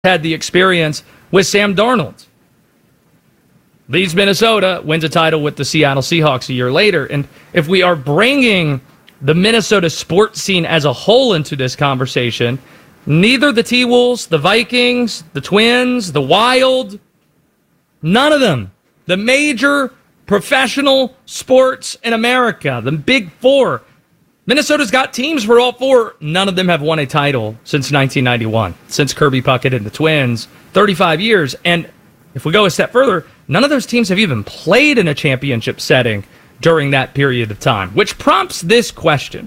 had the experience with Sam Darnold. Leads Minnesota, wins a title with the Seattle Seahawks a year later. And if we are bringing the Minnesota sports scene as a whole into this conversation, neither the T-Wolves, the Vikings, the Twins, the Wild, none of them, the major professional sports in America, the Big Four, Minnesota's got teams for all four. None of them have won a title since 1991, since Kirby Puckett and the Twins, 35 years. And if we go a step further, none of those teams have even played in a championship setting during that period of time, which prompts this question.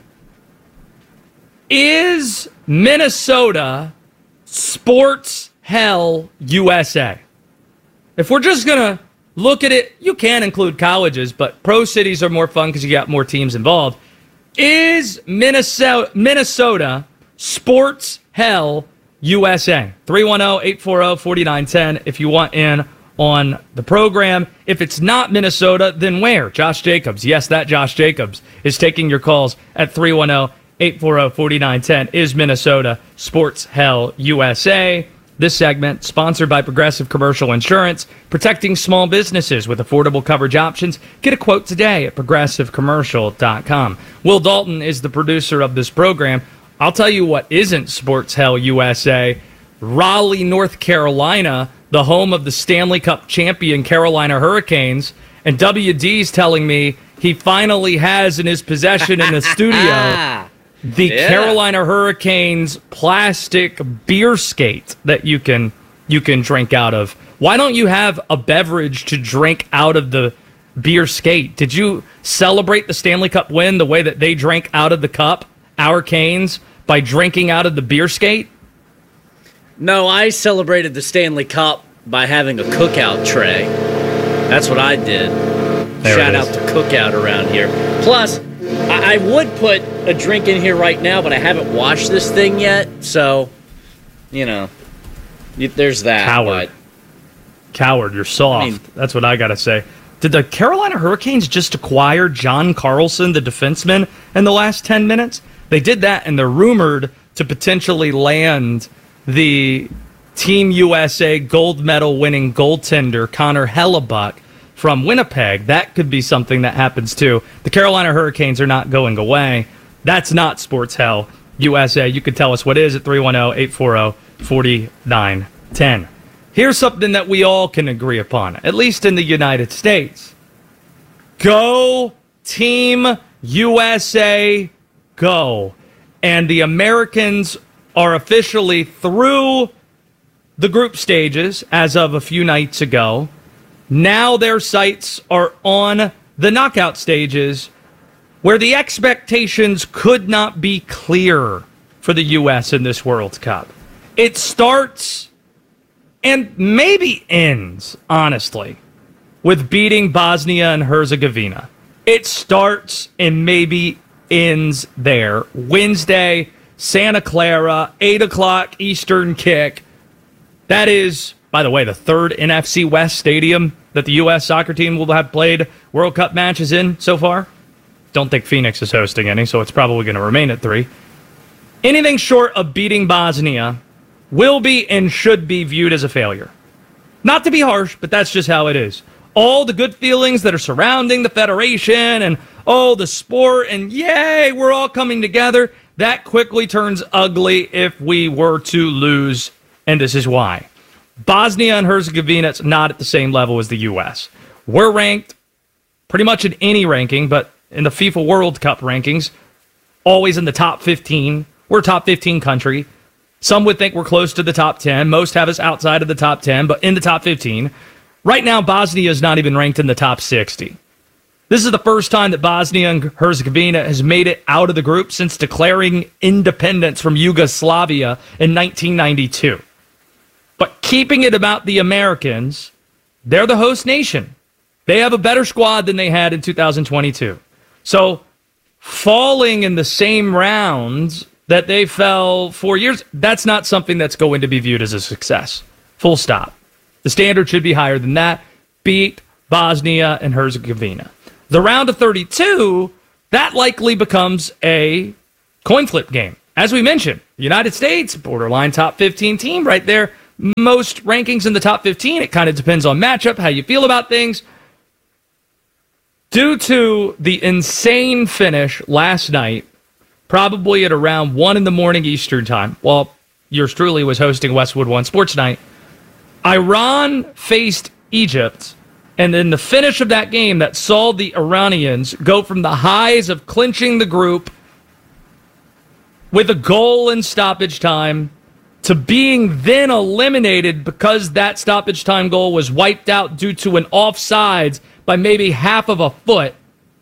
Is Minnesota sports hell USA? If we're just going to look at it, you can include colleges, but pro cities are more fun because you got more teams involved. Is Minnesota sports hell USA? 310-840-4910 if you want in on the program. If it's not Minnesota, then where? Josh Jacobs. Yes, that Josh Jacobs is taking your calls at 310-840-4910. Is Minnesota sports hell USA? This segment sponsored by Progressive Commercial Insurance, protecting small businesses with affordable coverage options. Get a quote today at progressivecommercial.com. Will Dalton is the producer of this program. I'll tell you what isn't sports hell USA. Raleigh, North Carolina, the home of the Stanley Cup champion Carolina Hurricanes. And WD's telling me he finally has in his possession in the studio the Carolina Hurricanes plastic beer skate that you can drink out of. Why don't you have a beverage to drink out of the beer skate? Did you celebrate the Stanley Cup win the way that they drank out of the cup, our Canes, by drinking out of the beer skate? No, I celebrated the Stanley Cup by having a cookout tray. That's what I did. Shout out to Cookout around here. Plus, I would put a drink in here right now, but I haven't washed this thing yet, so, there's that. Coward, you're soft. That's what I got to say. Did the Carolina Hurricanes just acquire John Carlson, the defenseman, in the last 10 minutes? They did that, and they're rumored to potentially land the Team USA gold medal winning goaltender Connor Hellebuck from Winnipeg. That could be something that happens too. The Carolina Hurricanes are not going away. That's not sports hell USA. You could tell us what is at 310-840-4910. Here's something that we all can agree upon, at least in the United States. Go Team USA, go. And the Americans are officially through the group stages as of a few nights ago. Now their sights are on the knockout stages, where the expectations could not be clearer for the U.S. in this World Cup. It starts and maybe ends, honestly, with beating Bosnia and Herzegovina. It starts and maybe ends there. Wednesday, Santa Clara, 8 o'clock Eastern kick. That is, by the way, the third NFC West stadium that the U.S. soccer team will have played World Cup matches in so far. Don't think Phoenix is hosting any, so it's probably going to remain at 3. Anything short of beating Bosnia will be and should be viewed as a failure. Not to be harsh, but that's just how it is. All the good feelings that are surrounding the Federation and, the sport, and yay, we're all coming together, that quickly turns ugly if we were to lose, and this is why. Bosnia and Herzegovina is not at the same level as the U.S. We're ranked pretty much in any ranking, but in the FIFA World Cup rankings, always in the top 15. We're a top 15 country. Some would think we're close to the top 10. Most have us outside of the top 10, but in the top 15. Right now, Bosnia is not even ranked in the top 60. This is the first time that Bosnia and Herzegovina has made it out of the group since declaring independence from Yugoslavia in 1992. But keeping it about the Americans, they're the host nation. They have a better squad than they had in 2022. So falling in the same rounds that they fell 4 years, that's not something that's going to be viewed as a success. Full stop. The standard should be higher than that. Beat Bosnia and Herzegovina. The round of 32, that likely becomes a coin flip game. As we mentioned, the United States, borderline top 15 team right there. most rankings in the top 15. It kind of depends on matchup, how you feel about things. Due to the insane finish last night, probably at around 1 a.m. Eastern time, while yours truly was hosting Westwood One Sports Night, Iran faced Egypt, and in the finish of that game that saw the Iranians go from the highs of clinching the group with a goal in stoppage time to being then eliminated because that stoppage time goal was wiped out due to an offsides by maybe half of a foot.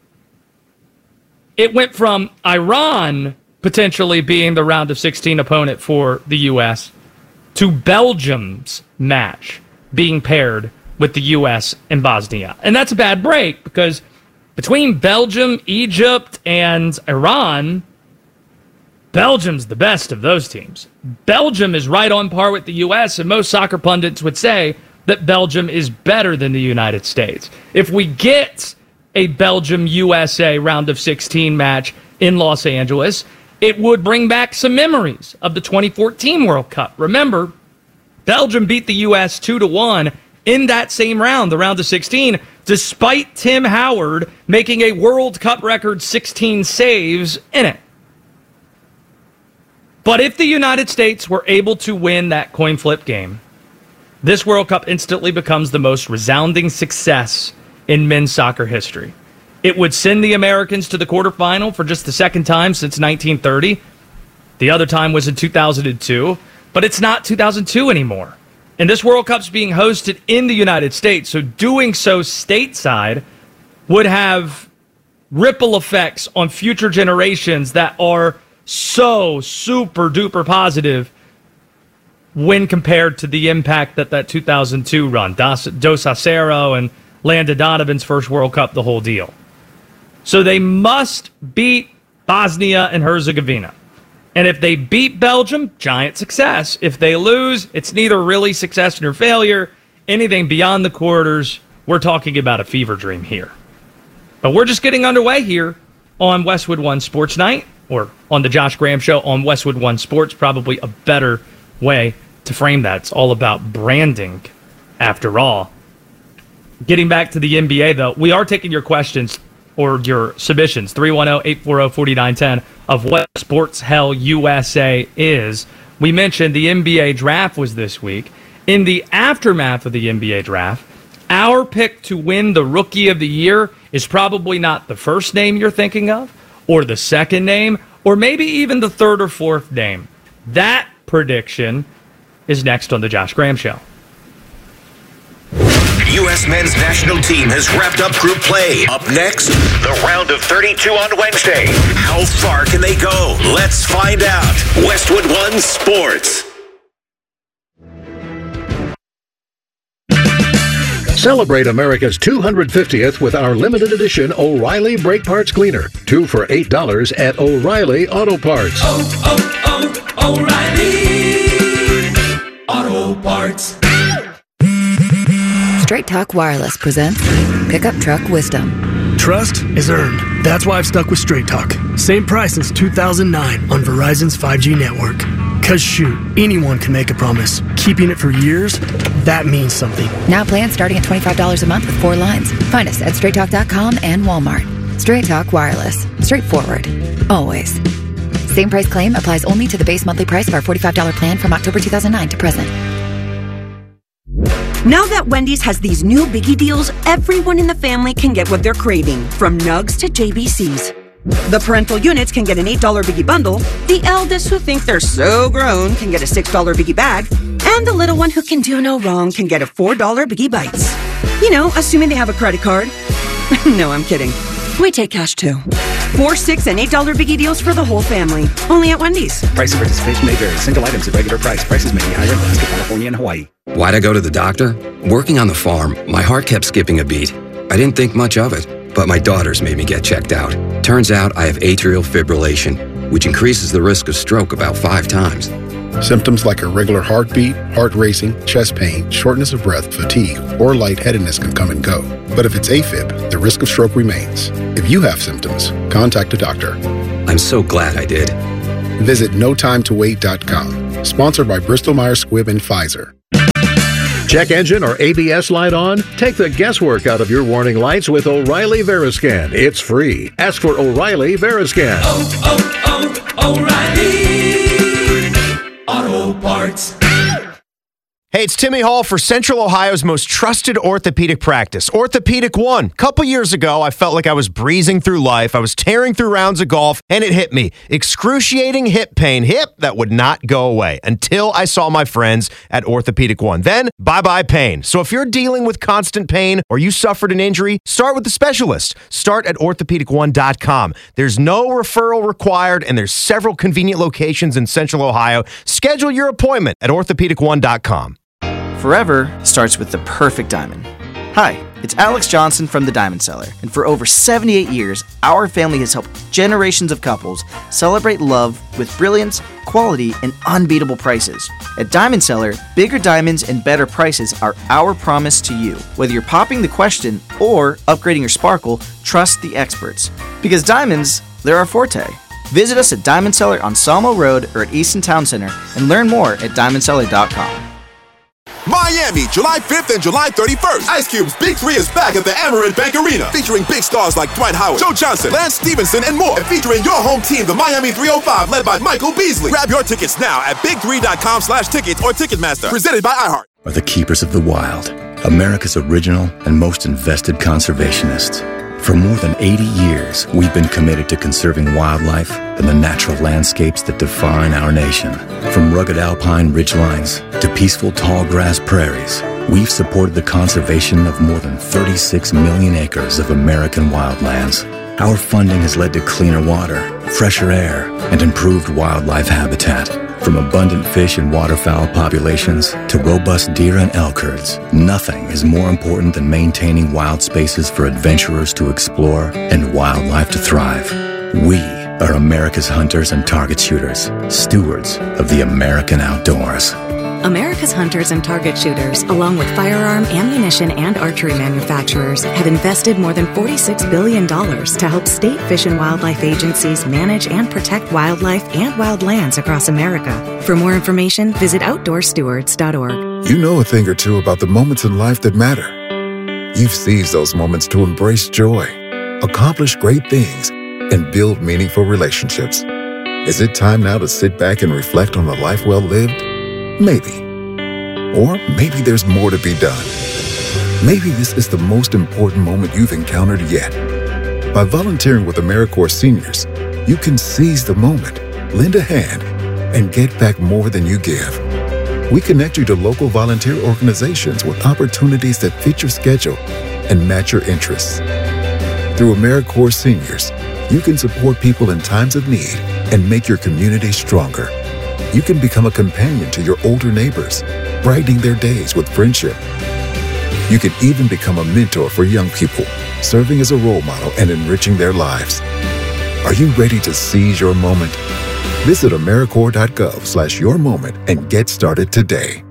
It went from Iran potentially being the round of 16 opponent for the U.S. to Belgium's match being paired with the U.S. and Bosnia. And that's a bad break because between Belgium, Egypt, and Iran, Belgium's the best of those teams. Belgium is right on par with the U.S., and most soccer pundits would say that Belgium is better than the United States. If we get a Belgium-USA round of 16 match in Los Angeles, it would bring back some memories of the 2014 World Cup. Remember, Belgium beat the U.S. 2-1 in that same round, the round of 16, despite Tim Howard making a World Cup record 16 saves in it. But if the United States were able to win that coin flip game, this World Cup instantly becomes the most resounding success in men's soccer history. It would send the Americans to the quarterfinal for just the second time since 1930. The other time was in 2002, but it's not 2002 anymore. And this World Cup's being hosted in the United States, so doing so stateside would have ripple effects on future generations that are so super duper positive when compared to the impact that 2002 run, Dos Acero and Landon Donovan's first World Cup, the whole deal. So they must beat Bosnia and Herzegovina. And if they beat Belgium, giant success. If they lose, it's neither really success nor failure. Anything beyond the quarters, we're talking about a fever dream here. But we're just getting underway here on Westwood One Sports Night, or on the Josh Graham Show on Westwood One Sports, probably a better way to frame that. It's all about branding, after all. Getting back to the NBA, though, we are taking your questions or your submissions, 310-840-4910, of what Sports Hell USA is. We mentioned the NBA draft was this week. In the aftermath of the NBA draft, our pick to win the Rookie of the Year is probably not the first name you're thinking of, or the second name, or maybe even the third or fourth name. That prediction is next on the Josh Graham Show. U.S. men's national team has wrapped up group play. Up next, the round of 32 on Wednesday. How far can they go? Let's find out. Westwood One Sports. Celebrate America's 250th with our limited edition O'Reilly Brake Parts Cleaner. 2 for $8 at O'Reilly Auto Parts. O'Reilly Auto Parts. Straight Talk Wireless presents Pickup Truck Wisdom. Trust is earned. That's why I've stuck with Straight Talk. Same price since 2009 on Verizon's 5G network. Cause shoot, anyone can make a promise. Keeping it for years, that means something. Now plans starting at $25 a month with 4 lines. Find us at straighttalk.com and Walmart. Straight Talk Wireless. Straightforward. Always. Same price claim applies only to the base monthly price of our $45 plan from October 2009 to present. Now that Wendy's has these new biggie deals, everyone in the family can get what they're craving, from nugs to JBCs. The parental units can get an $8 biggie bundle, the eldest who think they're so grown can get a $6 biggie bag, and the little one who can do no wrong can get a $4 biggie bites. You know, assuming they have a credit card. No, I'm kidding. We take cash too. 4, 6, and $8 biggie deals for the whole family. Only at Wendy's. Price of participation may vary. Single items at regular price. Prices may be higher in Alaska, California, and Hawaii. Why'd I go to the doctor? Working on the farm, my heart kept skipping a beat. I didn't think much of it, but my daughters made me get checked out. Turns out I have atrial fibrillation, which increases the risk of stroke about 5 times. Symptoms like irregular heartbeat, heart racing, chest pain, shortness of breath, fatigue, or lightheadedness can come and go. But if it's AFib, the risk of stroke remains. If you have symptoms, contact a doctor. I'm so glad I did. Visit NoTimeToWait.com. Sponsored by Bristol Myers Squibb and Pfizer. Check engine or ABS light on? Take the guesswork out of your warning lights with O'Reilly Veriscan. It's free. Ask for O'Reilly Veriscan. O'Reilly Auto Parts. Hey, it's Timmy Hall for Central Ohio's most trusted orthopedic practice, Orthopedic One. A couple years ago, I felt like I was breezing through life. I was tearing through rounds of golf, and it hit me. Excruciating hip pain. Hip that would not go away until I saw my friends at Orthopedic One. Then, bye-bye pain. So if you're dealing with constant pain or you suffered an injury, start with the specialist. Start at orthopedic1.com. There's no referral required, and there's several convenient locations in Central Ohio. Schedule your appointment at orthopedic1.com. Forever starts with the perfect diamond. Hi, it's Alex Johnson from The Diamond Cellar, and for over 78 years, our family has helped generations of couples celebrate love with brilliance, quality, and unbeatable prices. At Diamond Cellar, bigger diamonds and better prices are our promise to you. Whether you're popping the question or upgrading your sparkle, trust the experts. Because diamonds, they're our forte. Visit us at Diamond Cellar on Salmo Road or at Easton Town Center and learn more at diamondcellar.com. Miami, July 5th and July 31st. Ice Cube's Big 3 is back at the Amerant Bank Arena, featuring big stars like Dwight Howard, Joe Johnson, Lance Stevenson, and more. And featuring your home team, the Miami 305, led by Michael Beasley. Grab your tickets now at big3.com/tickets or Ticketmaster. Presented by iHeart. Are the Keepers of the Wild, America's original and most invested conservationists. For more than 80 years, we've been committed to conserving wildlife and the natural landscapes that define our nation. From rugged alpine ridgelines to peaceful tall grass prairies, we've supported the conservation of more than 36 million acres of American wildlands. Our funding has led to cleaner water, fresher air, and improved wildlife habitat. From abundant fish and waterfowl populations to robust deer and elk herds, nothing is more important than maintaining wild spaces for adventurers to explore and wildlife to thrive. We are America's hunters and target shooters, stewards of the American outdoors. America's hunters and target shooters, along with firearm, ammunition, and archery manufacturers, have invested more than $46 billion to help state fish and wildlife agencies manage and protect wildlife and wildlands across America. For more information, visit OutdoorStewards.org. You know a thing or two about the moments in life that matter. You've seized those moments to embrace joy, accomplish great things, and build meaningful relationships. Is it time now to sit back and reflect on a life well lived? Maybe. Or maybe there's more to be done. Maybe this is the most important moment you've encountered yet. By volunteering with AmeriCorps Seniors, you can seize the moment, lend a hand, and get back more than you give. We connect you to local volunteer organizations with opportunities that fit your schedule and match your interests. Through AmeriCorps Seniors, you can support people in times of need and make your community stronger. You can become a companion to your older neighbors, brightening their days with friendship. You can even become a mentor for young people, serving as a role model and enriching their lives. Are you ready to seize your moment? Visit AmeriCorps.gov/yourmoment and get started today.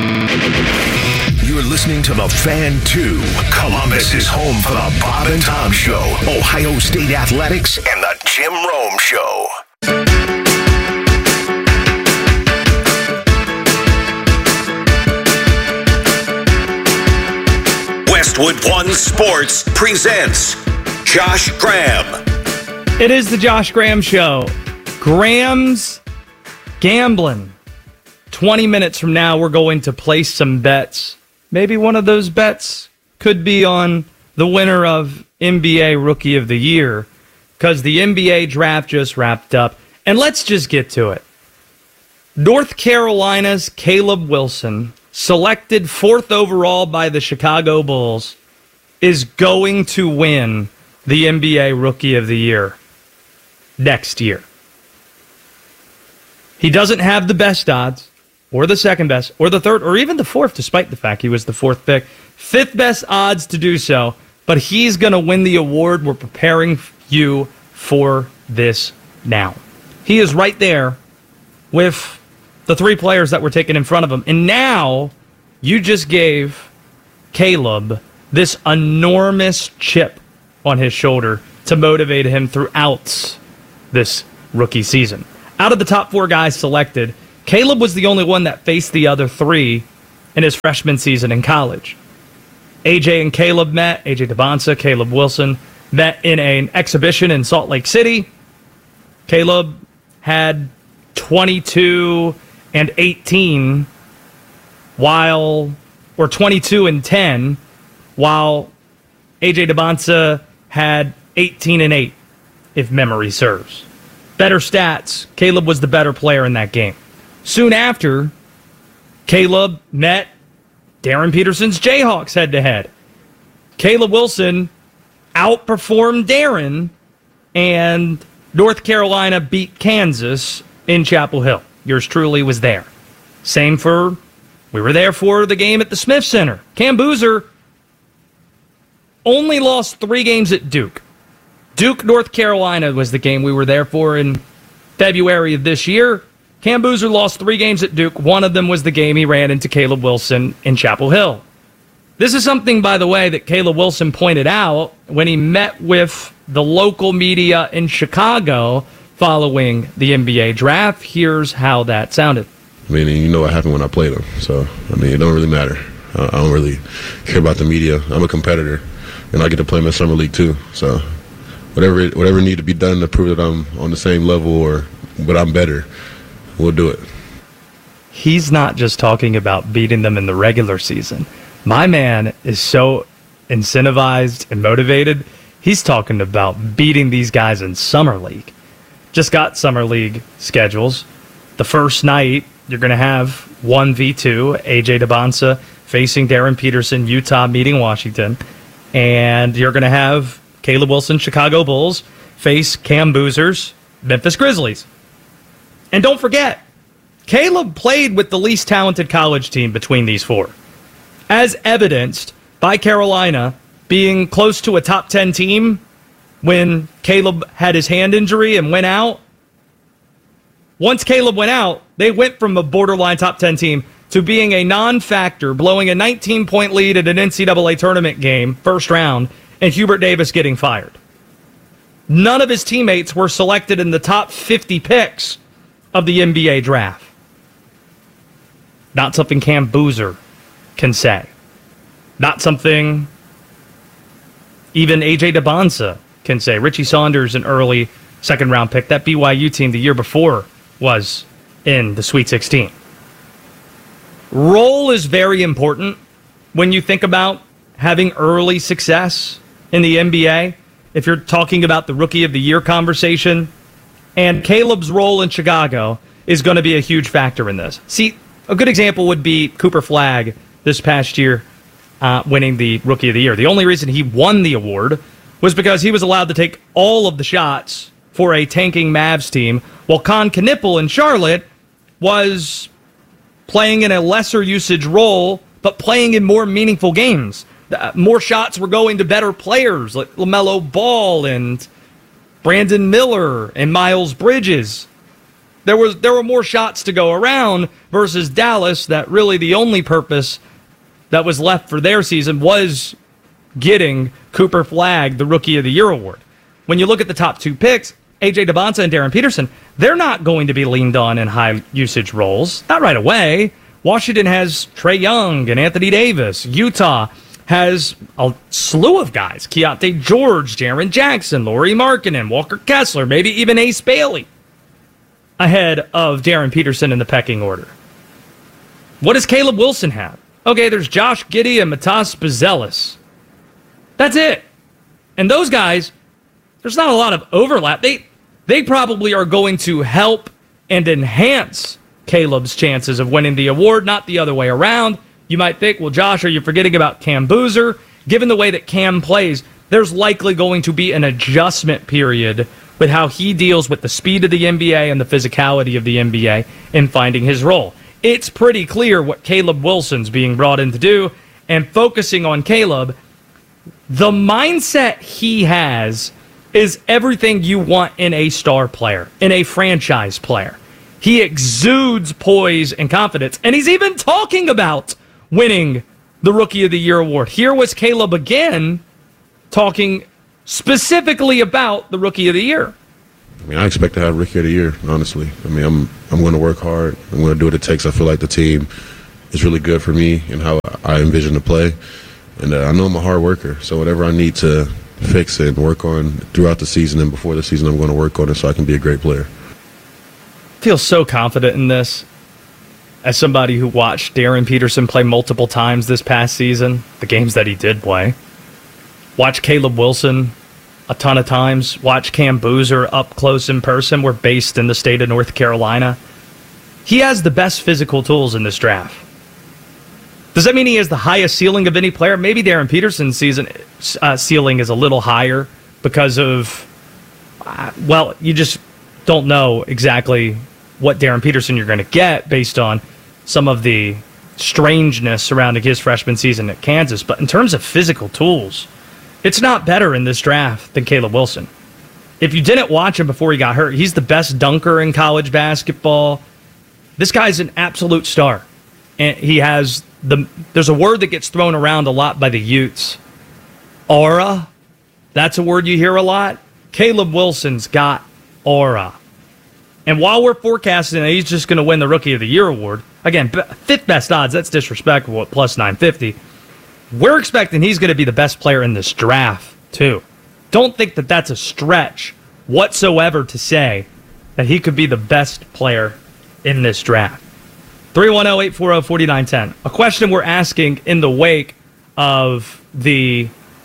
You're listening to The Fan 2. Columbus is home for the Bob and Tom Show, Ohio State Athletics, and the Jim Rome Show. Westwood One Sports presents Josh Graham. It is the Josh Graham Show. Graham's Gambling. 20 minutes from now, we're going to place some bets. Maybe one of those bets could be on the winner of NBA Rookie of the Year, because the NBA draft just wrapped up. And let's just get to it. North Carolina's Caleb Wilson, selected 4th overall by the Chicago Bulls, is going to win the NBA Rookie of the Year next year. He doesn't have the best odds, or the second best, or the third, or even the fourth, despite the fact he was the 4th pick. 5th best odds to do so, but he's going to win the award. We're preparing you for this now. He is right there with the 3 players that were taken in front of him. And now you just gave Caleb this enormous chip on his shoulder to motivate him throughout this rookie season. Out of the top 4 guys selected, Caleb was the only one that faced the other 3 in his freshman season in college. AJ and Caleb met. AJ Dybantsa, Caleb Wilson met in an exhibition in Salt Lake City. Caleb had 22 and 18 or 22 and 10, while AJ Dybantsa had 18 and 8, if memory serves. Better stats. Caleb was the better player in that game. Soon after, Caleb met Darren Peterson's Jayhawks head-to-head. Caleb Wilson outperformed Darren, and North Carolina beat Kansas in Chapel Hill. Yours truly was there. We were there for the game at the Smith Center. Cam Boozer only lost 3 games at Duke. Duke, North Carolina was the game we were there for in February of this year. Cam Boozer lost 3 games at Duke. One of them was the game he ran into Caleb Wilson in Chapel Hill. This is something, by the way, that Caleb Wilson pointed out when he met with the local media in Chicago following the NBA draft. Here's how that sounded. I mean, you know what happened when I played them. So, I mean, it don't really matter. I don't really care about the media. I'm a competitor, and I get to play in the summer league too. So, whatever need to be done to prove that I'm on the same level but I'm better, we'll do it. He's not just talking about beating them in the regular season. My man is so incentivized and motivated. He's talking about beating these guys in summer league. Just got summer league schedules. The first night, you're going to have 1v2, AJ Dybantsa facing Darren Peterson, Utah meeting Washington. And you're going to have Caleb Wilson, Chicago Bulls, face Cam Boozer's Memphis Grizzlies. And don't forget, Caleb played with the least talented college team between these 4, as evidenced by Carolina being close to a top 10 team when Caleb had his hand injury and went out. Once Caleb went out, they went from a borderline top 10 team to being a non-factor, blowing a 19-point lead at an NCAA tournament game, first round, and Hubert Davis getting fired. None of his teammates were selected in the top 50 picks of the NBA draft. Not something Cam Boozer can say. Not something even AJ Dybantsa can say. Richie Saunders, an early second-round pick. That BYU team the year before was in the Sweet 16. Role is very important when you think about having early success in the NBA. If you're talking about the Rookie of the Year conversation, and Caleb's role in Chicago is going to be a huge factor in this. See, a good example would be Cooper Flagg this past year winning the Rookie of the Year. The only reason he won the award was because he was allowed to take all of the shots for a tanking Mavs team, while Con Knippel in Charlotte was playing in a lesser usage role, but playing in more meaningful games. More shots were going to better players like LaMelo Ball and Brandon Miller and Miles Bridges. There were more shots to go around versus Dallas, that really the only purpose that was left for their season was getting Cooper Flagg the Rookie of the Year award. When you look at the top 2 picks, AJ Dybantsa and Darren Peterson, they're not going to be leaned on in high usage roles. Not right away. Washington has Trae Young and Anthony Davis. Utah has a slew of guys. Keontae George, Jaren Jackson, Lauri Markkanen, Walker Kessler, maybe even Ace Bailey ahead of Darren Peterson in the pecking order. What does Caleb Wilson have? Okay, there's Josh Giddey and Matas Buzelis. That's it. And those guys, there's not a lot of overlap. They probably are going to help and enhance Caleb's chances of winning the award, not the other way around. You might think, well, Josh, are you forgetting about Cam Boozer? Given the way that Cam plays, there's likely going to be an adjustment period with how he deals with the speed of the NBA and the physicality of the NBA in finding his role. It's pretty clear what Caleb Wilson's being brought in to do, and focusing on Caleb, the mindset he has is everything you want in a star player, in a franchise player. He exudes poise and confidence, and he's even talking about winning the Rookie of the Year award. Here was Caleb again talking specifically about the Rookie of the Year. I mean, I expect to have Rookie of the Year, honestly. I mean, I'm going to work hard. I'm going to do what it takes. I feel like the team is really good for me and how I envision to play. And I know I'm a hard worker, so whatever I need to fix and work on throughout the season and before the season, I'm going to work on it so I can be a great player. I feel so confident in this as somebody who watched Darren Peterson play multiple times this past season, the games that he did play. Watch Caleb Wilson a ton of times. Watch Cam Boozer up close in person. We're based in the state of North Carolina. He has the best physical tools in this draft. Does that mean he has the highest ceiling of any player? Maybe Darren Peterson's ceiling is a little higher because of, you just don't know exactly what Darren Peterson you're going to get based on some of the strangeness surrounding his freshman season at Kansas. But in terms of physical tools, it's not better in this draft than Caleb Wilson. If you didn't watch him before he got hurt, he's the best dunker in college basketball. This guy's an absolute star. And he has there's a word that gets thrown around a lot by the Utes. Aura. That's a word you hear a lot. Caleb Wilson's got aura. And while we're forecasting that he's just going to win the Rookie of the Year award, again, fifth best odds, that's disrespectful at plus 950. We're expecting he's going to be the best player in this draft, too. Don't think that that's a stretch whatsoever to say that he could be the best player in this draft. 310-840-4910. A question we're asking in the wake of the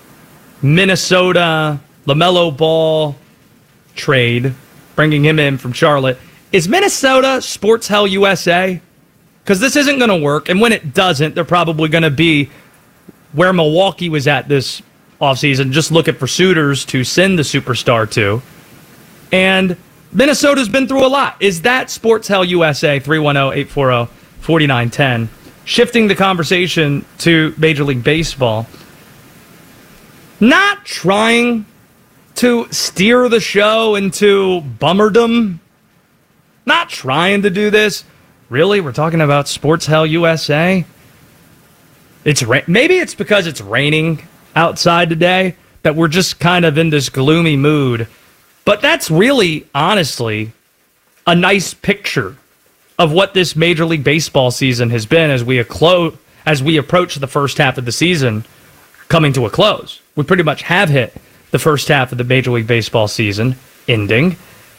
Minnesota LaMelo Ball trade, bringing him in from Charlotte. Is Minnesota Sports Hell USA? Because this isn't going to work, and when it doesn't, they're probably going to be where Milwaukee was at this offseason, just looking for suitors to send the superstar to. And Minnesota's been through a lot. Is that Sports Hell USA? 310-840-4910. Shifting the conversation to Major League Baseball. Not trying to steer the show into bummerdom. Not trying to do this. Really? We're talking about Sports Hell USA? Maybe it's because it's raining outside today that we're just kind of in this gloomy mood. But that's really, honestly, a nice picture of what this Major League Baseball season has been as we approach the first half of the season coming to a close. We pretty much have hit the first half of the Major League Baseball season ending.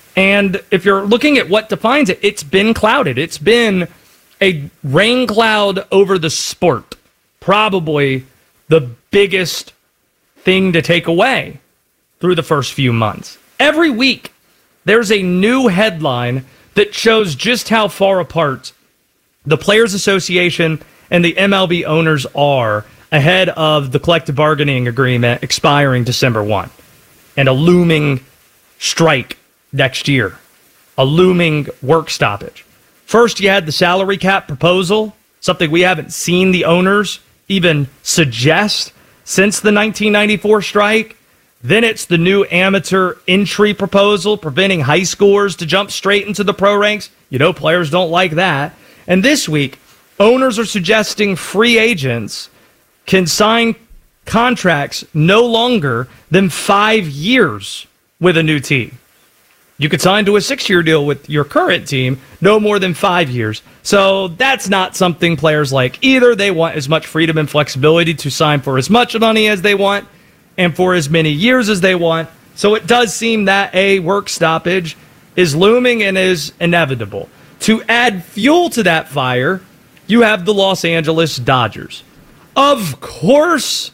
And if you're looking at what defines it, it's been clouded. It's been a rain cloud over the sport. Probably the biggest thing to take away through the first few months. Every week, there's a new headline that shows just how far apart the Players Association and the MLB owners are ahead of the collective bargaining agreement expiring December 1 and a looming strike next year, a looming work stoppage. First, you had the salary cap proposal, something we haven't seen the owners even suggest since the 1994 strike. Then it's the new amateur entry proposal, preventing high schoolers to jump straight into the pro ranks. You know, players don't like that. And this week, owners are suggesting free agents can sign contracts no longer than 5 years with a new team. You could sign to a 6-year deal with your current team, no more than 5 years. So that's not something players like either. They want as much freedom and flexibility to sign for as much money as they want and for as many years as they want. So it does seem that a work stoppage is looming and is inevitable. To add fuel to that fire, you have the Los Angeles Dodgers. Of course,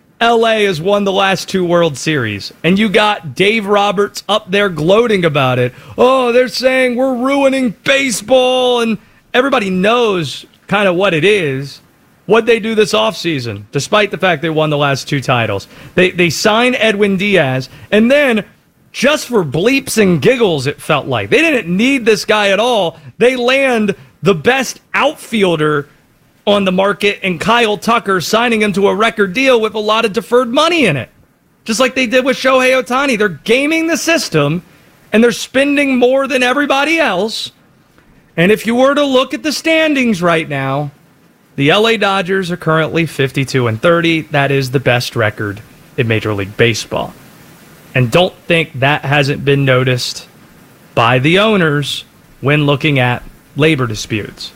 LA has won the last 2 World Series, and you got Dave Roberts up there gloating about it. Oh, they're saying we're ruining baseball, and everybody knows kind of what it is. What'd they do this offseason, despite the fact they won the last 2 titles? They signed Edwin Diaz, and then, just for bleeps and giggles, it felt like. They didn't need this guy at all. They land the best outfielder on the market in Kyle Tucker, signing him to a record deal with a lot of deferred money in it. Just like they did with Shohei Ohtani. They're gaming the system, and they're spending more than everybody else. And if you were to look at the standings right now, the LA Dodgers are currently 52-30. That is the best record in Major League Baseball. And don't think that hasn't been noticed by the owners when looking at labor disputes.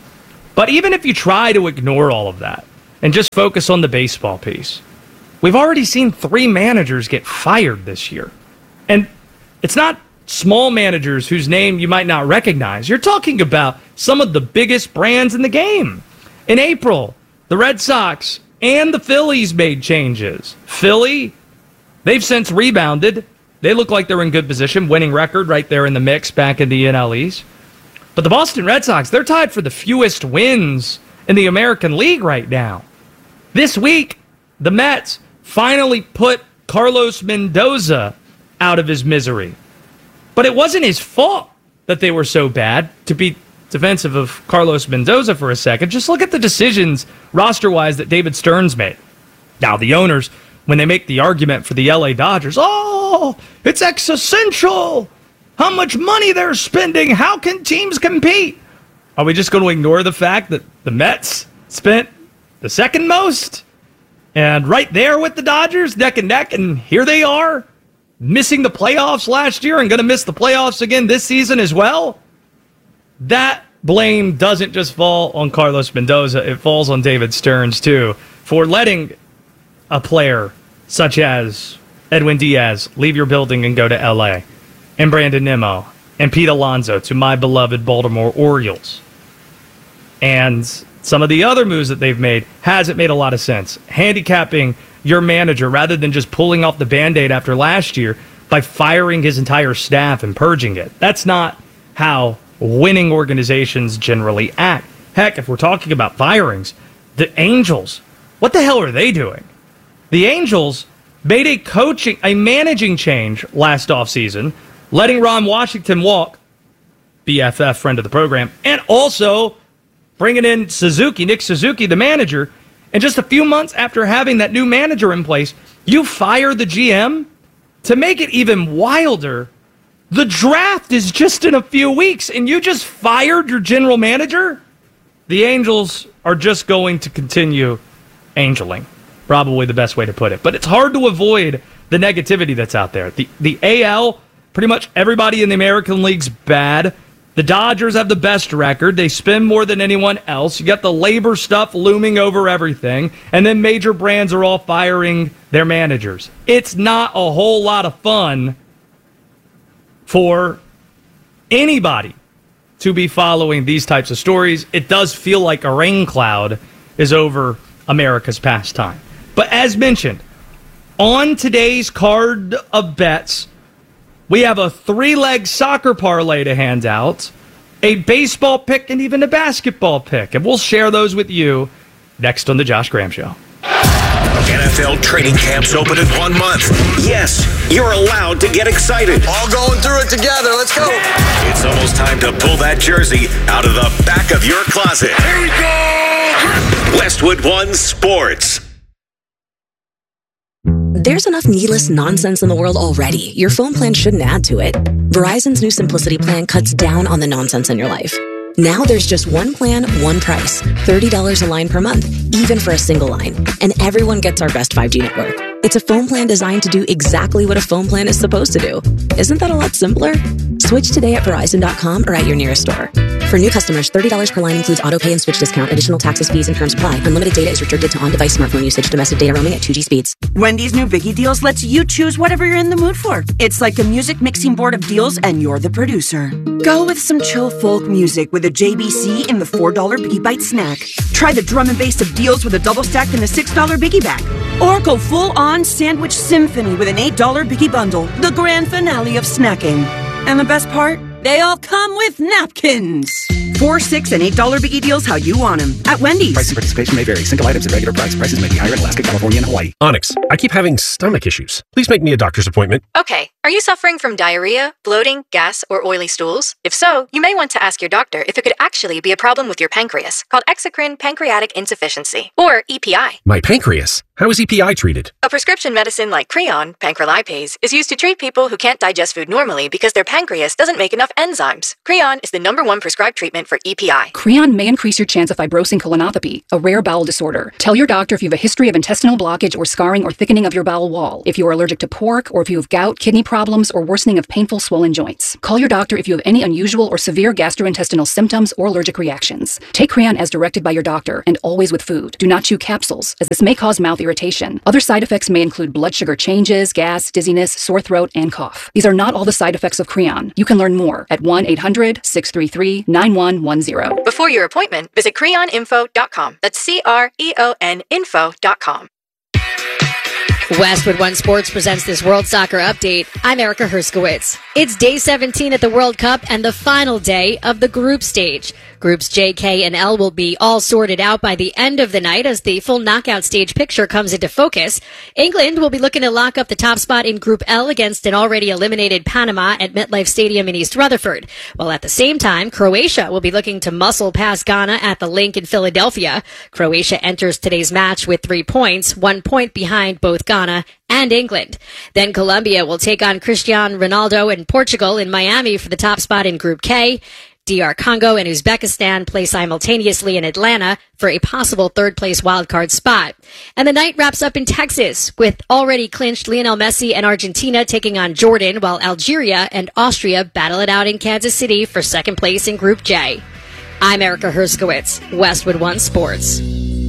But even if you try to ignore all of that and just focus on the baseball piece, we've already seen 3 managers get fired this year. And it's not small managers whose name you might not recognize. You're talking about some of the biggest brands in the game. In April, the Red Sox and the Phillies made changes. Philly, they've since rebounded. They look like they're in good position, winning record right there in the mix back in the NL East. But the Boston Red Sox, they're tied for the fewest wins in the American League right now. This week, the Mets finally put Carlos Mendoza out of his misery. But it wasn't his fault that they were so bad. To be defensive of Carlos Mendoza for a second, just look at the decisions roster-wise that David Stearns made. Now, the owners, when they make the argument for the LA Dodgers, oh, it's existential. How much money they're spending. How can teams compete? Are we just going to ignore the fact that the Mets spent the second most? And right there with the Dodgers, neck and neck, and here they are, missing the playoffs last year and going to miss the playoffs again this season as well? That blame doesn't just fall on Carlos Mendoza. It falls on David Stearns, too, for letting a player such as Edwin Diaz leave your building and go to L.A., and Brandon Nimmo, and Pete Alonso to my beloved Baltimore Orioles. And some of the other moves that they've made hasn't made a lot of sense. Handicapping your manager rather than just pulling off the Band-Aid after last year by firing his entire staff and purging it. That's not how winning organizations generally act. Heck, if we're talking about firings, the Angels, what the hell are they doing? The Angels made a managing change last offseason, letting Ron Washington walk, BFF, friend of the program, and also bringing in Nick Suzuki, the manager. And just a few months after having that new manager in place, you fire the GM? To make it even wilder, the draft is just in a few weeks, and you just fired your general manager? The Angels are just going to continue angeling. Probably the best way to put it. But it's hard to avoid the negativity that's out there. The AL, pretty much everybody in the American League's bad. The Dodgers have the best record. They spend more than anyone else. You got the labor stuff looming over everything. And then major brands are all firing their managers. It's not a whole lot of fun for anybody to be following these types of stories. It does feel like a rain cloud is over America's pastime. But as mentioned, on today's card of bets, we have a 3-leg soccer parlay to hand out, a baseball pick, and even a basketball pick. And we'll share those with you next on The Josh Graham Show. NFL training camps open in 1 month. Yes, you're allowed to get excited. All going through it together. Let's go. It's almost time to pull that jersey out of the back of your closet. Here we go. Westwood One Sports. There's enough needless nonsense in the world already. Your phone plan shouldn't add to it. Verizon's new Simplicity plan cuts down on the nonsense in your life. Now there's just one plan, one price. $30 a line per month, even for a single line. And everyone gets our best 5G network. It's a phone plan designed to do exactly what a phone plan is supposed to do. Isn't that a lot simpler? Switch today at Verizon.com or at your nearest store. For new customers, $30 per line includes autopay and switch discount. Additional taxes, fees, and terms apply. Unlimited data is restricted to on-device smartphone usage. Domestic data roaming at 2G speeds. Wendy's new Biggie Deals lets you choose whatever you're in the mood for. It's like a music mixing board of deals, and you're the producer. Go with some chill folk music with a JBC in the $4 Biggie Bite snack. Try the drum and bass of deals with a double stack in the $6 Biggie Bag. Or go full-on sandwich symphony with an $8 Biggie Bundle, the grand finale of snacking. And the best part? They all come with napkins. $4, $6, and $8 Biggie Deals how you want them at Wendy's. Price and participation may vary. Single items at regular price. Prices may be higher in Alaska, California, and Hawaii. Onyx, I keep having stomach issues. Please make me a doctor's appointment. Okay, are you suffering from diarrhea, bloating, gas, or oily stools? If so, you may want to ask your doctor if it could actually be a problem with your pancreas, called exocrine pancreatic insufficiency, or EPI. My pancreas? How is EPI treated? A prescription medicine like Creon, pancrelipase, is used to treat people who can't digest food normally because their pancreas doesn't make enough enzymes. Creon is the #1 prescribed treatment for EPI. Creon may increase your chance of fibrosing colonopathy, a rare bowel disorder. Tell your doctor if you have a history of intestinal blockage or scarring or thickening of your bowel wall, if you are allergic to pork, or if you have gout, kidney problems, or worsening of painful swollen joints. Call your doctor if you have any unusual or severe gastrointestinal symptoms or allergic reactions. Take Creon as directed by your doctor and always with food. Do not chew capsules, as this may cause mouth irritation. Other side effects may include blood sugar changes, gas, dizziness, sore throat, and cough. These are not all the side effects of Creon. You can learn more at 1-800-633-9110. Before your appointment, visit creoninfo.com. That's CREON info.com. Westwood One Sports presents this World Soccer Update. I'm Erica Herskowitz. It's day 17 at the World Cup and the final day of the group stage. Groups J, K, and L will be all sorted out by the end of the night as the full knockout stage picture comes into focus. England will be looking to lock up the top spot in Group L against an already eliminated Panama at MetLife Stadium in East Rutherford. While at the same time, Croatia will be looking to muscle past Ghana at the Link in Philadelphia. Croatia enters today's match with 3 points, 1 point behind both Ghana and England. Then Colombia will take on Cristiano Ronaldo and Portugal in Miami for the top spot in Group K. DR Congo and Uzbekistan play simultaneously in Atlanta for a possible third-place wildcard spot. And the night wraps up in Texas with already clinched Lionel Messi and Argentina taking on Jordan, while Algeria and Austria battle it out in Kansas City for second place in Group J. I'm Erica Herskowitz, Westwood One Sports.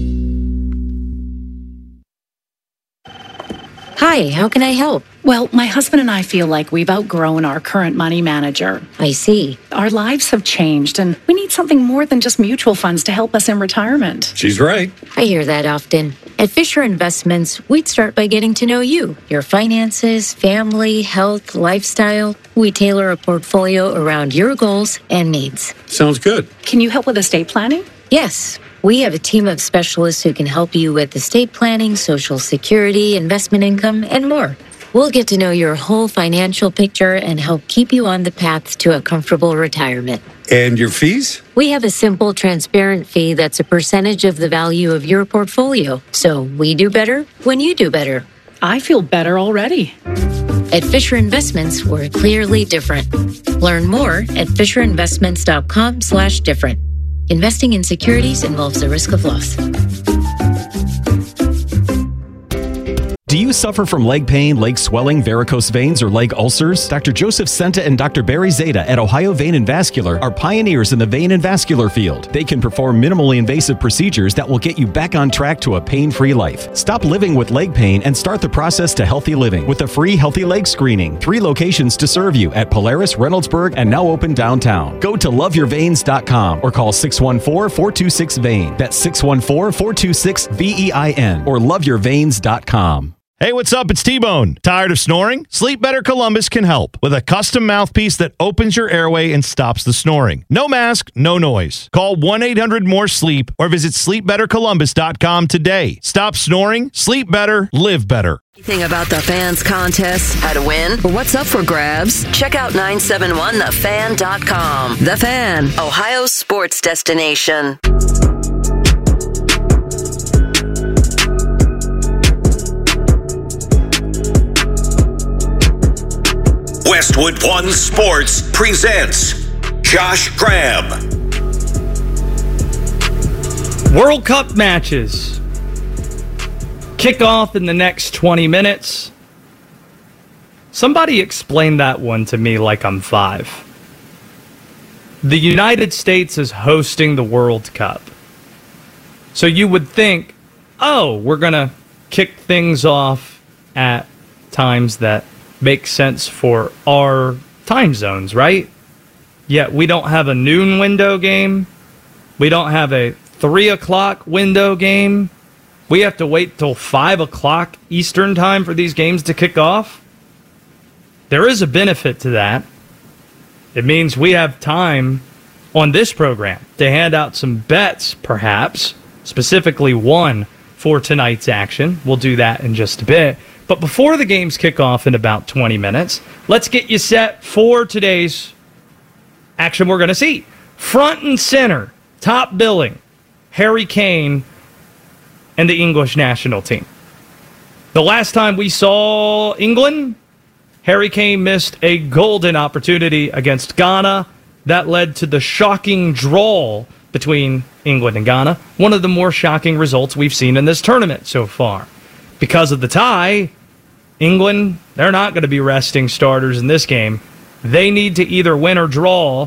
Hi, how can I help? Well, my husband and I feel like we've outgrown our current money manager. I see. Our lives have changed, and we need something more than just mutual funds to help us in retirement. She's right. I hear that often. At Fisher Investments, we'd start by getting to know you, your finances, family, health, lifestyle. We tailor a portfolio around your goals and needs. Sounds good. Can you help with estate planning? Yes. We have a team of specialists who can help you with estate planning, Social Security, investment income, and more. We'll get to know your whole financial picture and help keep you on the path to a comfortable retirement. And your fees? We have a simple, transparent fee that's a percentage of the value of your portfolio. So we do better when you do better. I feel better already. At Fisher Investments, we're clearly different. Learn more at FisherInvestments.com/different. Investing in securities involves the risk of loss. Do you suffer from leg pain, leg swelling, varicose veins, or leg ulcers? Dr. Joseph Senta and Dr. Barry Zeta at Ohio Vein and Vascular are pioneers in the vein and vascular field. They can perform minimally invasive procedures that will get you back on track to a pain-free life. Stop living with leg pain and start the process to healthy living with a free Healthy Leg Screening. 3 locations to serve you at Polaris, Reynoldsburg, and now open downtown. Go to loveyourveins.com or call 614-426-VEIN. That's 614-426-VEIN or loveyourveins.com. Hey, what's up? It's T-Bone. Tired of snoring? Sleep Better Columbus can help with a custom mouthpiece that opens your airway and stops the snoring. No mask, no noise. Call 1-800-MORE-SLEEP or visit sleepbettercolumbus.com today. Stop snoring, sleep better, live better. Anything about the Fans contest, how to win, or what's up for grabs? Check out 971thefan.com. The Fan, Ohio's sports destination. Westwood One Sports presents Josh Graham. World Cup matches kick off in the next 20 minutes. Somebody explain that one to me like I'm 5. The United States is hosting the World Cup. So you would think, oh, we're going to kick things off at times that make sense for our time zones, right? Yet we don't have a noon window game. We don't have a 3 o'clock window game. We have to wait till 5 o'clock Eastern time for these games to kick off. There is a benefit to that. It means we have time on this program to hand out some bets, perhaps, specifically one for tonight's action. We'll do that in just a bit. But before the games kick off in about 20 minutes, let's get you set for today's action we're going to see. Front and center, top billing, Harry Kane and the English national team. The last time we saw England, Harry Kane missed a golden opportunity against Ghana. That led to the shocking draw between England and Ghana. One of the more shocking results we've seen in this tournament so far. Because of the tie, England, they're not going to be resting starters in this game. They need to either win or draw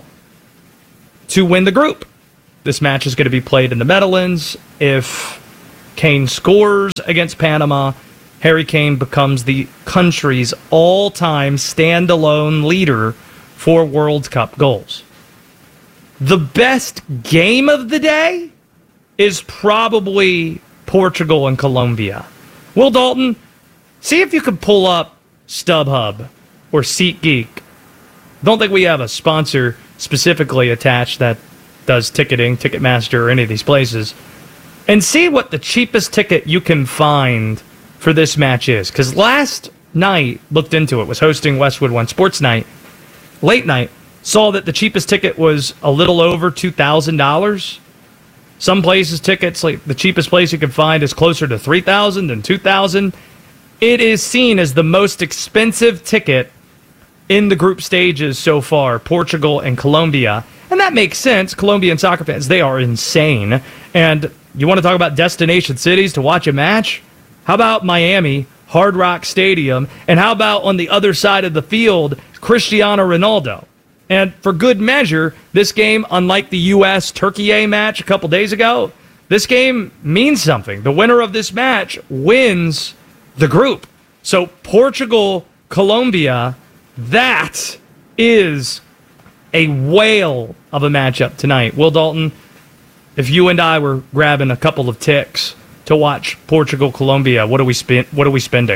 to win the group. This match is going to be played in the Netherlands. If Kane scores against Panama, Harry Kane becomes the country's all-time standalone leader for World Cup goals. The best game of the day is probably Portugal and Colombia. Will Dalton, see if you could pull up StubHub or SeatGeek. Don't think we have a sponsor specifically attached that does ticketing, Ticketmaster, or any of these places, and see what the cheapest ticket you can find for this match is. Because last night, looked into it, was hosting Westwood One Sports Night, late night, saw that the cheapest ticket was a little over $2,000. Some places tickets, like the cheapest place you can find is closer to $3,000 than $2,000. It is seen as the most expensive ticket in the group stages so far, Portugal and Colombia. And that makes sense. Colombian soccer fans, they are insane. And you want to talk about destination cities to watch a match? How about Miami, Hard Rock Stadium? And how about on the other side of the field, Cristiano Ronaldo? And for good measure, this game, unlike the U.S.-Turkey match a couple days ago, this game means something. The winner of this match wins the group. So Portugal, Colombia, that is a whale of a matchup tonight. Will Dalton, if you and I were grabbing a couple of ticks to watch Portugal, Colombia, what are we spending?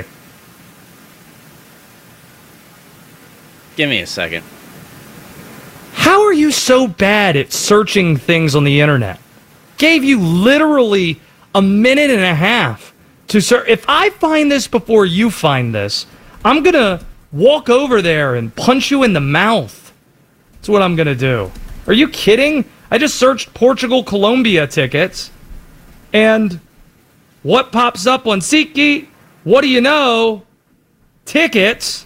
Give me a second. How are you so bad at searching things on the internet? Gave you literally a minute and a half to search. If I find this before you find this, I'm going to walk over there and punch you in the mouth. That's what I'm going to do. Are you kidding? I just searched Portugal, Colombia tickets, and what pops up on SeatGeek? What do you know? Tickets.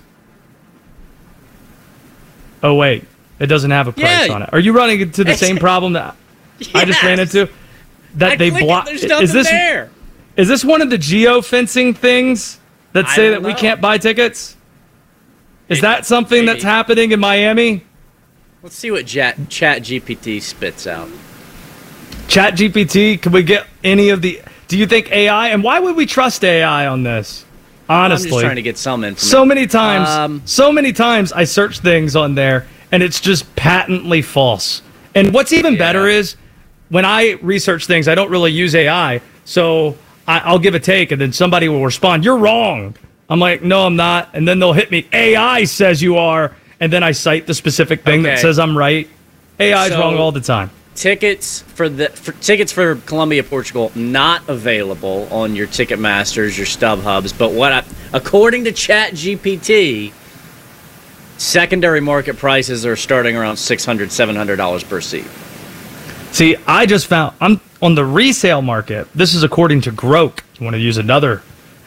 Oh, wait. It doesn't have a price on it. Are you running into the same problem that I just ran into? That they block. There's nothing there. Is this one of the geo-fencing things that say that we can't buy tickets? Is that something that's happening in Miami? Let's see what ChatGPT spits out. ChatGPT, can we get any of the... Do you think AI... And why would we trust AI on this? Honestly. I'm just trying to get some information. So many times I search things on there, and it's just patently false. And what's even better is, when I research things, I don't really use AI, so I'll give a take, and then somebody will respond, "You're wrong." I'm like, "No, I'm not." And then they'll hit me, "AI says you are." And then I cite the specific thing that says I'm right. AI is wrong all the time. Tickets for Colombia, Portugal, not available on your Ticketmasters, your StubHubs. But according to ChatGPT, secondary market prices are starting around $600, $700 per seat. See, I just found I'm on the resale market. This is according to Grok. You want to use another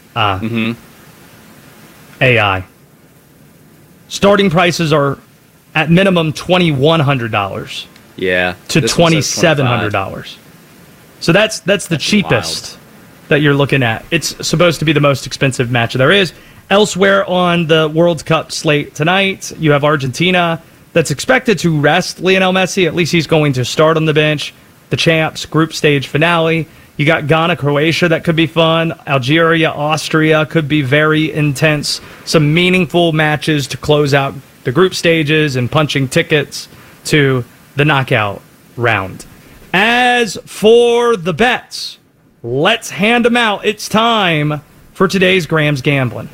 AI. Starting prices are at minimum $2,100. Yeah. To $2,700. So that's the cheapest that you're looking at. It's supposed to be the most expensive match there is. Elsewhere on the World Cup slate tonight, you have Argentina that's expected to rest Lionel Messi. At least he's going to start on the bench. The champs group stage finale. You got Ghana, Croatia, that could be fun. Algeria, Austria could be very intense. Some meaningful matches to close out the group stages and punching tickets to the knockout round. As for the bets, let's hand them out. It's time for today's Graham's Gambling.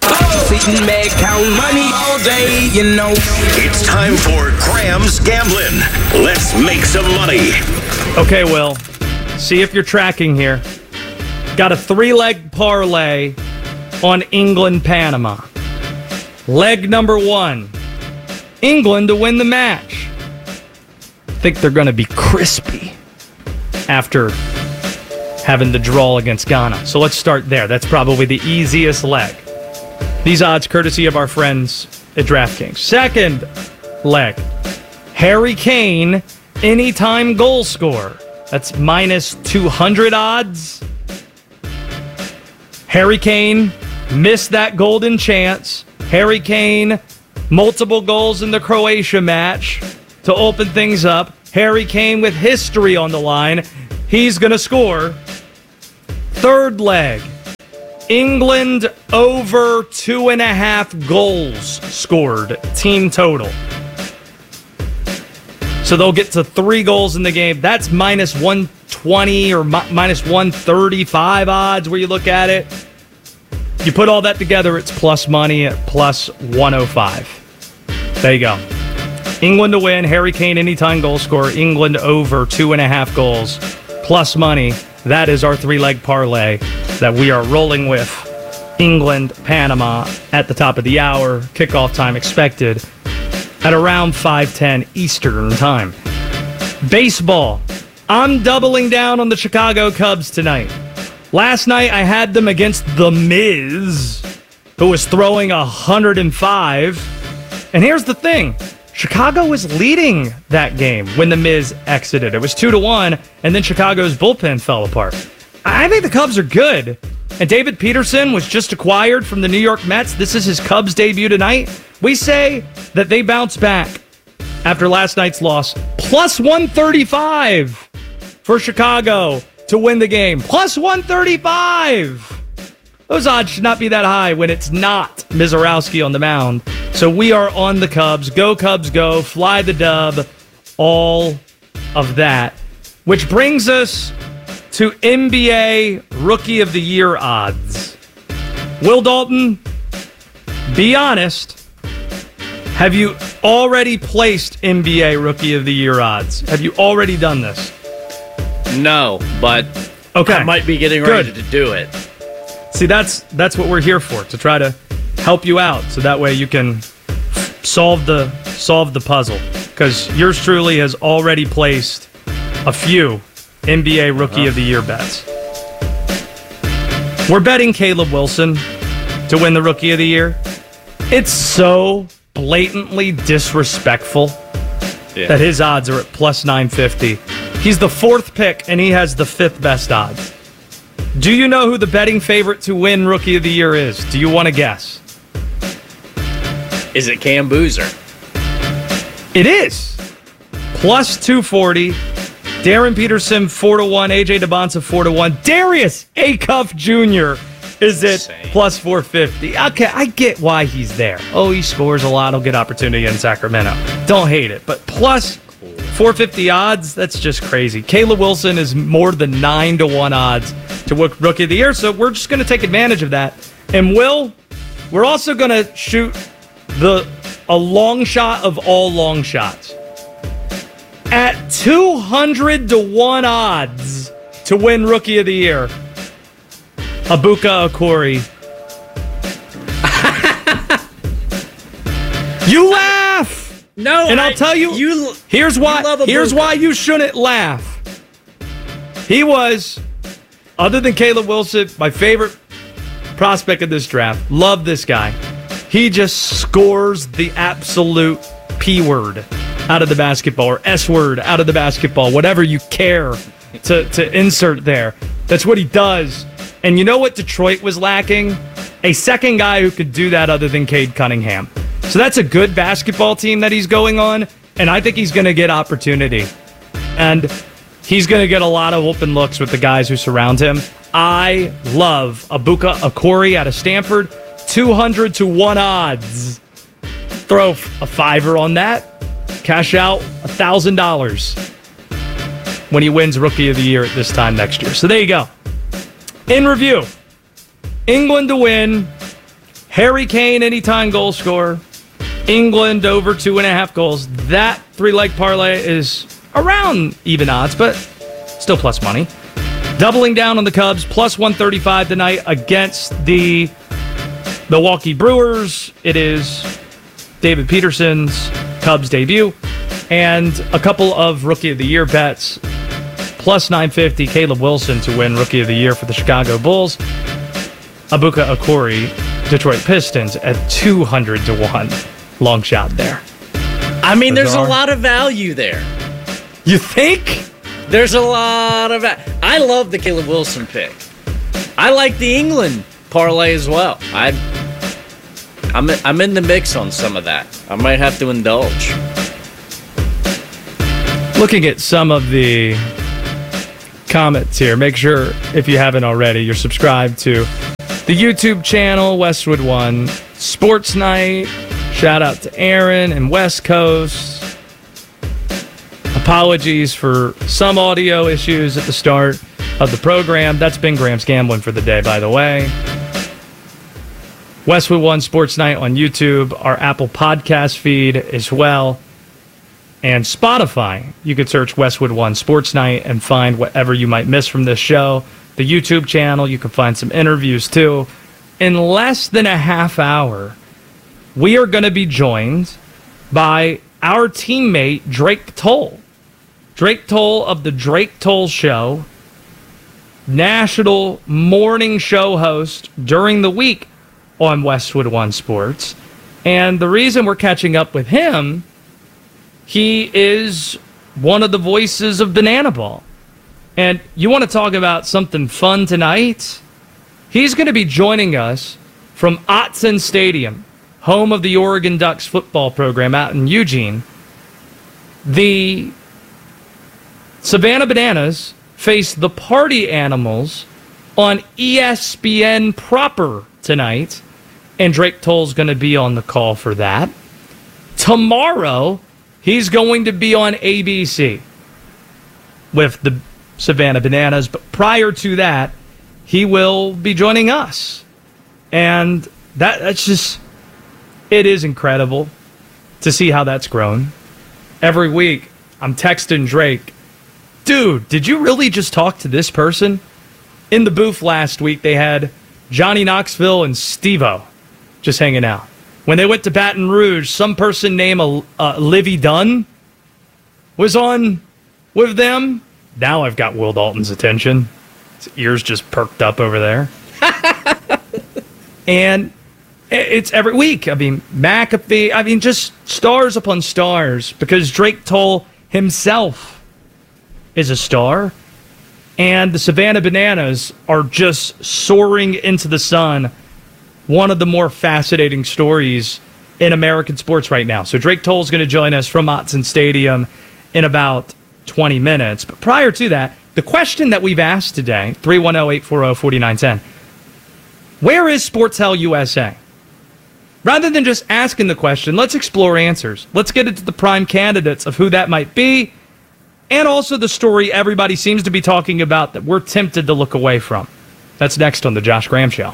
It's time for Graham's Gambling. Let's make some money. Okay, Will. See if you're tracking here. Got a 3-leg parlay on England-Panama. Leg number 1. England to win the match. I think they're going to be crispy after having the draw against Ghana. So let's start there. That's probably the easiest leg. These odds courtesy of our friends at DraftKings. Second leg, Harry Kane, anytime goal scorer. That's minus 200 odds. Harry Kane missed that golden chance. Harry Kane, multiple goals in the Croatia match to open things up. Harry Kane with history on the line. He's going to score. Third leg, England over 2.5 goals scored, team total. So they'll get to 3 goals in the game. That's minus 120 or minus 135 odds where you look at it. You put all that together, it's plus money at plus 105. There you go. England to win, Harry Kane anytime goal scorer, England over 2.5 goals, plus money. That is our 3-leg parlay that we are rolling with. England, Panama at the top of the hour. Kickoff time expected at around 5:10 Eastern time. Baseball. I'm doubling down on the Chicago Cubs tonight. Last night I had them against The Miz, who was throwing 105. And here's the thing. Chicago was leading that game when The Miz exited. It was 2-1, and then Chicago's bullpen fell apart. I think the Cubs are good. And David Peterson was just acquired from the New York Mets. This is his Cubs debut tonight. We say that they bounce back after last night's loss. Plus 135 for Chicago to win the game. Plus 135. Those odds should not be that high when it's not Mizorowski on the mound. So we are on the Cubs. Go Cubs, go. Fly the dub. All of that. Which brings us to NBA Rookie of the Year odds. Will Dalton, be honest. Have you already placed NBA Rookie of the Year odds? Have you already done this? No, but I might be getting ready to do it. See, that's what we're here for, to try to help you out, so that way you can solve the puzzle. Because yours truly has already placed a few NBA Rookie of the Year bets. We're betting Caleb Wilson to win the Rookie of the Year. It's so blatantly disrespectful that his odds are at plus 950. He's the 4th pick, and he has the 5th best odds. Do you know who the betting favorite to win Rookie of the Year is? Do you want to guess? Is it Cam Boozer? It is. Plus 240. Darren Peterson, 4-1. AJ DeBonsa, 4-1. Darius Acuff Jr. is at plus 450. Okay, I get why he's there. Oh, he scores a lot. He'll get opportunity in Sacramento. Don't hate it. But plus 450 odds, that's just crazy. Caleb Wilson is more than 9-1 odds to Rookie of the Year, so we're just going to take advantage of that. And we're also going to shoot a long shot of all long shots. At 200-1 odds to win Rookie of the Year, Abuka Okori. You laugh! No, and I'll tell you, here's why you shouldn't laugh. He was, other than Caleb Wilson, my favorite prospect of this draft. Love this guy. He just scores the absolute P word out of the basketball, or S word out of the basketball, whatever you care to insert there. That's what he does. And you know what Detroit was lacking? A second guy who could do that other than Cade Cunningham. So that's a good basketball team that he's going on, and I think he's going to get opportunity. And he's going to get a lot of open looks with the guys who surround him. I love Abuka Okori out of Stanford. 200-1 odds. Throw a $5 on that. Cash out $1,000 when he wins Rookie of the Year at this time next year. So there you go. In review, England to win. Harry Kane anytime goal scorer. England over 2.5 goals. That 3-leg parlay is around even odds, but still plus money. Doubling down on the Cubs, plus 135 tonight against the Milwaukee Brewers. It is David Peterson's Cubs debut, and a couple of Rookie of the Year bets, plus 950. Caleb Wilson to win Rookie of the Year for the Chicago Bulls. Abuka Okori, Detroit Pistons at 200 to 1. Long shot there. I mean, there's a lot of value there. You think? There's a lot of I love the Caleb Wilson pick. I like the England parlay as well. I'm in the mix on some of that. I might have to indulge. Looking at some of the comments here, make sure, if you haven't already, you're subscribed to the YouTube channel, Westwood One Sports Night. Shout out to Aaron and West Coast. Apologies for some audio issues at the start of the program. That's been Graham's Gambling for the day, by the way. Westwood One Sports Night on YouTube, our Apple Podcast feed as well, and Spotify. You could search Westwood One Sports Night and find whatever you might miss from this show. The YouTube channel, you can find some interviews too. In less than a half hour, we are going to be joined by our teammate, Drake Toll. Drake Toll of the Drake Toll Show, national morning show host during the week on Westwood One Sports. And the reason we're catching up with him, he is one of the voices of Banana Ball. And you want to talk about something fun tonight? He's going to be joining us from Autzen Stadium, home of the Oregon Ducks football program out in Eugene. The Savannah Bananas face the Party Animals on ESPN proper tonight, and Drake Toll's going to be on the call for that. Tomorrow, he's going to be on ABC with the Savannah Bananas, but prior to that, he will be joining us. And that's just, it is incredible to see how that's grown. Every week, I'm texting Drake, dude, did you really just talk to this person? In the booth last week, they had Johnny Knoxville and Steve-O just hanging out. When they went to Baton Rouge, some person named Livy Dunn was on with them. Now I've got Will Dalton's attention. His ears just perked up over there. And it's every week. I mean, McAfee, I mean, just stars upon stars, because Drake Toll himself is a star. And the Savannah Bananas are just soaring into the sun. One of the more fascinating stories in American sports right now. So Drake Toll is going to join us from Autzen Stadium in about 20 minutes. But prior to that, the question that we've asked today, 310-840-4910, where is Sports Hell USA? Rather than just asking the question, let's explore answers. Let's get into the prime candidates of who that might be, and also the story everybody seems to be talking about that we're tempted to look away from. That's next on The Josh Graham Show.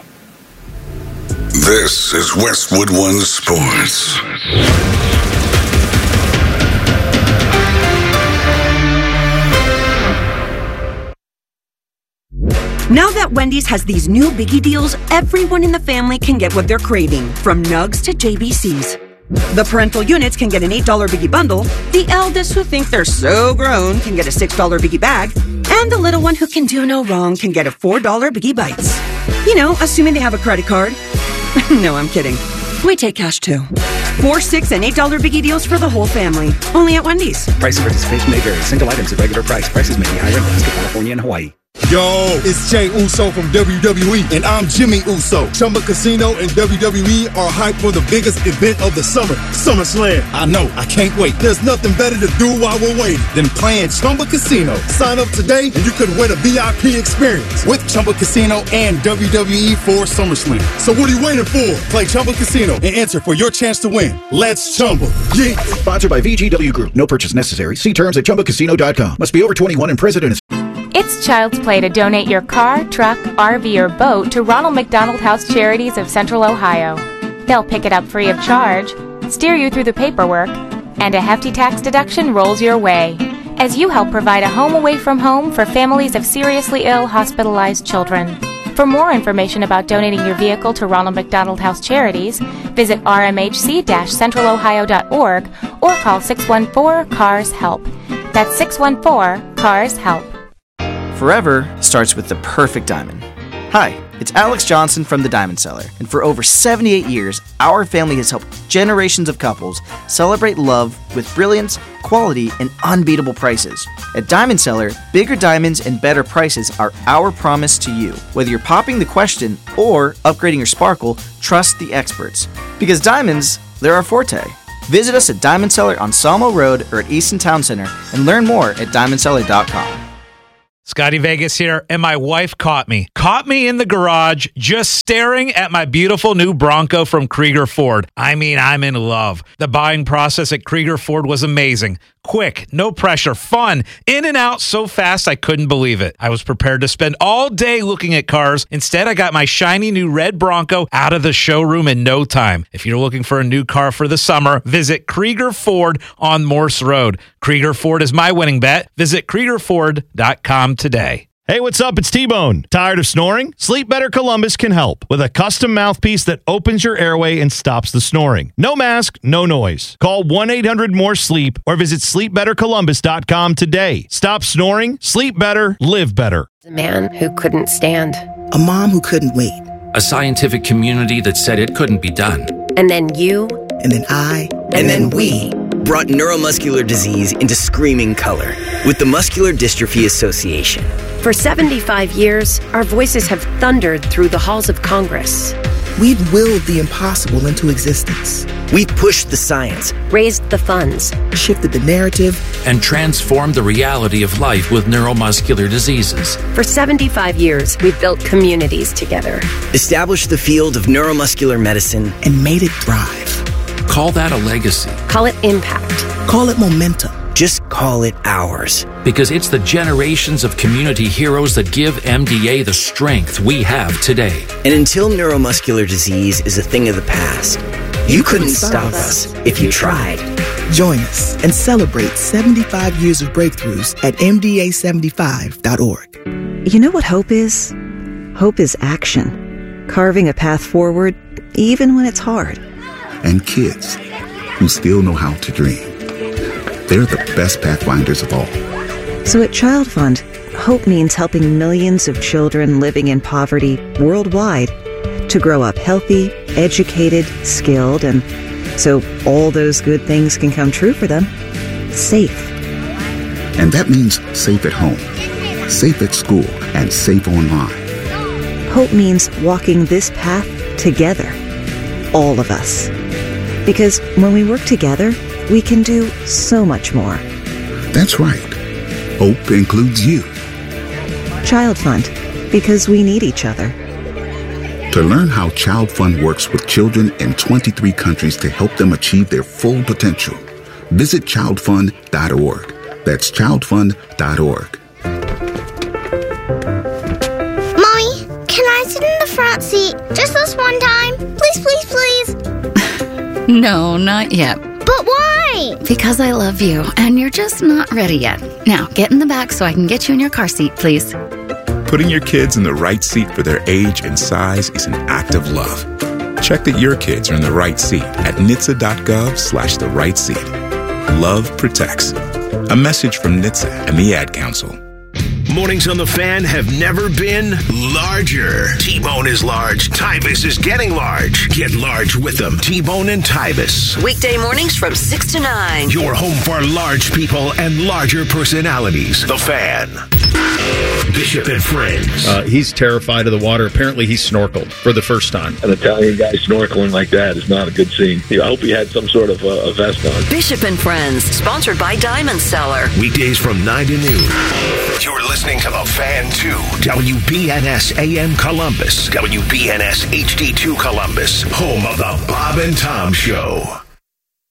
This is Westwood One Sports. Now that Wendy's has these new biggie deals, everyone in the family can get what they're craving, from Nugs to JBCs. The parental units can get an $8 biggie bundle, the eldest who think they're so grown can get a $6 biggie bag, and the little one who can do no wrong can get a $4 biggie bites. You know, assuming they have a credit card. No, I'm kidding. We take cash too. $4, $6, and $8 biggie deals for the whole family. Only at Wendy's. Price and participation may vary. Single items at regular price. Prices may be higher in Alaska, California, and Hawaii. Yo, it's Jay Uso from WWE, and I'm Jimmy Uso. Chumba Casino and WWE are hyped for the biggest event of the summer, SummerSlam. I know, I can't wait. There's nothing better to do while we're waiting than playing Chumba Casino. Sign up today, and you could win a VIP experience with Chumba Casino and WWE for SummerSlam. So what are you waiting for? Play Chumba Casino and enter for your chance to win. Let's Chumba. Yeah. Sponsored by VGW Group. No purchase necessary. See terms at ChumbaCasino.com. Must be over 21 and present in a... It's Child's Play to donate your car, truck, RV, or boat to Ronald McDonald House Charities of Central Ohio. They'll pick it up free of charge, steer you through the paperwork, and a hefty tax deduction rolls your way as you help provide a home away from home for families of seriously ill, hospitalized children. For more information about donating your vehicle to Ronald McDonald House Charities, visit rmhc-centralohio.org or call 614-CARS-HELP. That's 614-CARS-HELP. Forever starts with the perfect diamond. Hi, it's Alex Johnson from The Diamond Seller, and for over 78 years, our family has helped generations of couples celebrate love with brilliance, quality, and unbeatable prices. At Diamond Seller, bigger diamonds and better prices are our promise to you. Whether you're popping the question or upgrading your sparkle, trust the experts. Because diamonds, they're our forte. Visit us at Diamond Seller on Sawmill Road or at Easton Town Center and learn more at diamondseller.com. Scotty Vegas here, and my wife caught me in the garage just staring at my beautiful new Bronco from Krieger Ford. I mean, I'm in love. The buying process at Krieger Ford was amazing. Quick, no pressure, fun, in and out so fast I couldn't believe it. I was prepared to spend all day looking at cars. Instead, I got my shiny new red Bronco out of the showroom in no time. If you're looking for a new car for the summer, visit Krieger Ford on Morse Road. Krieger Ford is my winning bet. Visit KriegerFord.com today. Hey, what's up? It's T-Bone. Tired of snoring? Sleep Better Columbus can help with a custom mouthpiece that opens your airway and stops the snoring. No mask, no noise. Call 1-800-MORE-SLEEP or visit sleepbettercolumbus.com today. Stop snoring, sleep better, live better. A man who couldn't stand. A mom who couldn't wait. A scientific community that said it couldn't be done. And then you. And then I. And then we. Brought neuromuscular disease into screaming color with the Muscular Dystrophy Association. For 75 years, our voices have thundered through the halls of Congress. We've willed the impossible into existence. We've pushed the science, raised the funds, shifted the narrative, and transformed the reality of life with neuromuscular diseases. For 75 years, we've built communities together, established the field of neuromuscular medicine, and made it thrive. Call that a legacy. Call it impact. Call it momentum. Just call it ours. Because it's the generations of community heroes that give MDA the strength we have today. And until neuromuscular disease is a thing of the past, you couldn't stop us if you tried. Join us and celebrate 75 years of breakthroughs at MDA75.org. You know what hope is? Hope is action. Carving a path forward, even when it's hard. And kids who still know how to dream. They're the best pathfinders of all. So at Child Fund, hope means helping millions of children living in poverty worldwide to grow up healthy, educated, skilled, and so all those good things can come true for them, safe. And that means safe at home, safe at school, and safe online. Hope means walking this path together, all of us. Because when we work together, we can do so much more. That's right. Hope includes you. Child Fund, because we need each other. To learn how Child Fund works with children in 23 countries to help them achieve their full potential, visit childfund.org. That's childfund.org. Mommy, can I sit in the front seat just this one time? Please, please, please. No, not yet. But why? Because I love you, and you're just not ready yet. Now, get in the back so I can get you in your car seat, please. Putting your kids in the right seat for their age and size is an act of love. Check that your kids are in the right seat at NHTSA.gov/the right seat. Love protects. A message from NHTSA and the Ad Council. Mornings on the Fan have never been larger. T-Bone is large. Tybus is getting large. Get large with them. T-Bone and Tybus. Weekday mornings from 6 to 9. Your home for large people and larger personalities. The Fan. Bishop and Friends. He's terrified of the water. Apparently he snorkeled for the first time. An Italian guy snorkeling like that is not a good scene. I hope he had some sort of a vest on. Bishop and Friends, sponsored by Diamond Seller. Weekdays from 9 to noon. You're listening to The Fan 2, WBNS AM Columbus, WBNS HD2 Columbus, home of the Bob and Tom Show.